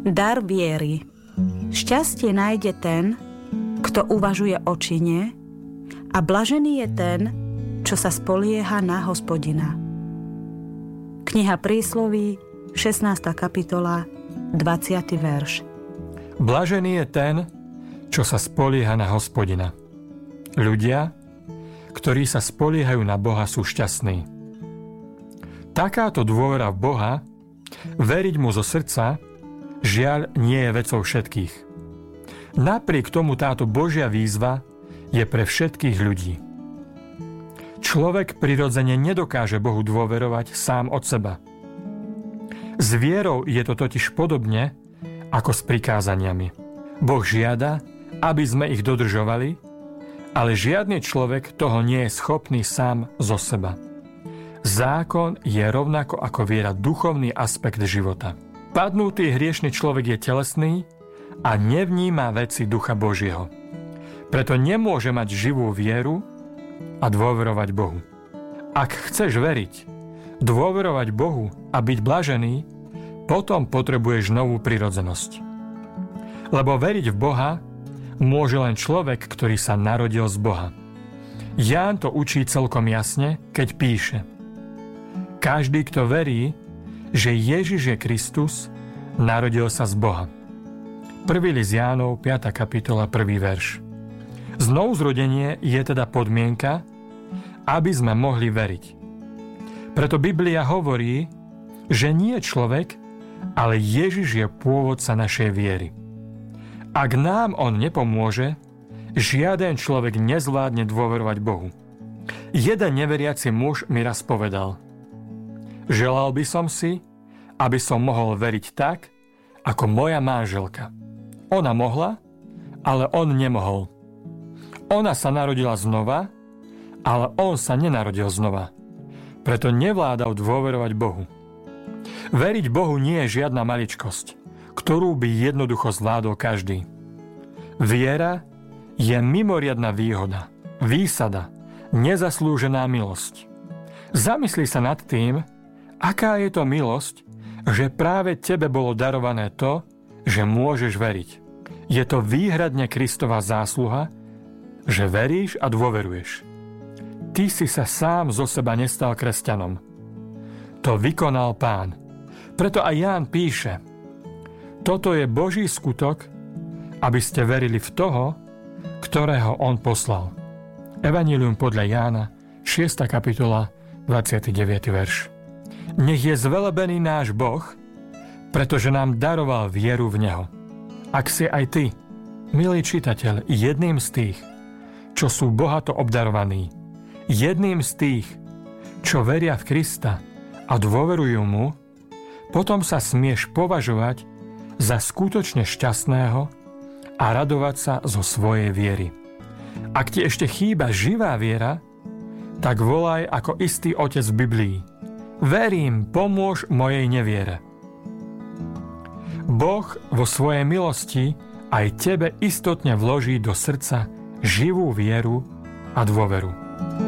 Dar viery. Šťastie nájde ten, kto uvažuje o čine, a blažený je ten, čo sa spolieha na Hospodina. Kniha Prísloví, 16. kapitola, 20. verš. Blažený je ten, čo sa spolieha na Hospodina. Ľudia, ktorí sa spoliehajú na Boha, sú šťastní. Takáto dôvera v Boha, veriť mu zo srdca, žiaľ nie je vecou všetkých. Napriek tomu táto Božia výzva je pre všetkých ľudí. Človek prirodzene nedokáže Bohu dôverovať sám od seba. S vierou je to totiž podobne ako s prikázaniami. Boh žiada, aby sme ich dodržovali, ale žiadny človek toho nie je schopný sám zo seba. Zákon je rovnako ako viera duchovný aspekt života. Padnutý hriešny človek je telesný a nevníma veci Ducha Božieho. Preto nemôže mať živú vieru a dôverovať Bohu. Ak chceš veriť, dôverovať Bohu a byť blažený, potom potrebuješ novú prirodzenosť. Lebo veriť v Boha môže len človek, ktorý sa narodil z Boha. Ján to učí celkom jasne, keď píše: Každý, kto verí, že Ježiš je Kristus, narodil sa z Boha. 1. list Jánov, 5. kapitola, 1. verš. Znovuzrodenie je teda podmienka, aby sme mohli veriť. Preto Biblia hovorí, že nie človek, ale Ježiš je pôvodca našej viery. Ak nám on nepomôže, žiaden človek nezvládne dôverovať Bohu. Jeden neveriaci muž mi raz povedal: Želal by som si, aby som mohol veriť tak, ako moja manželka. Ona mohla, ale on nemohol. Ona sa narodila znova, ale on sa nenarodil znova. Preto nevládal dôverovať Bohu. Veriť Bohu nie je žiadna maličkosť, ktorú by jednoducho zvládol každý. Viera je mimoriadna výhoda, výsada, nezaslúžená milosť. Zamysli sa nad tým, aká je to milosť, že práve tebe bolo darované to, že môžeš veriť. Je to výhradne Kristova zásluha, že veríš a dôveruješ. Ty si sa sám zo seba nestal kresťanom. To vykonal Pán. Preto aj Ján píše: Toto je Boží skutok, aby ste verili v toho, ktorého on poslal. Evanjelium podľa Jána, 6. kapitola, 29. verš. Nech je zvelebený náš Boh, pretože nám daroval vieru v Neho. Ak si aj ty, milý čitateľ, jedným z tých, čo sú bohato obdarovaní, jedným z tých, čo veria v Krista a dôverujú mu, potom sa smieš považovať za skutočne šťastného a radovať sa zo svojej viery. Ak ti ešte chýba živá viera, tak volaj ako istý otec v Biblii: Verím, pomôž mojej neviere. Boh vo svojej milosti aj tebe istotne vloží do srdca živú vieru a dôveru.